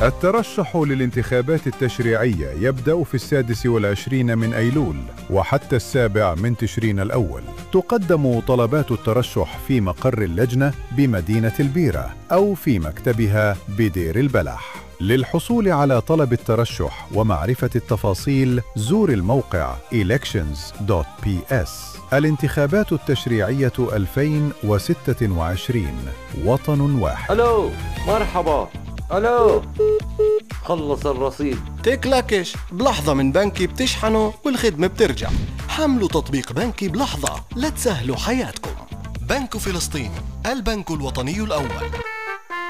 الترشح للانتخابات التشريعية يبدأ في 26 من أيلول وحتى 7 من تشرين الأول. تقدم طلبات الترشح في مقر اللجنة بمدينة البيرة أو في مكتبها بدير البلح. للحصول على طلب الترشح ومعرفة التفاصيل زور الموقع elections.ps. الانتخابات التشريعية 2026 وطن واحد. ألو مرحبا. ألو خلص الرصيد. تكلكش بلحظة من بنكي بتشحنوا والخدمة بترجع. حملوا تطبيق بنكي بلحظة لتسهلوا حياتكم. بنك فلسطين، البنك الوطني الأول.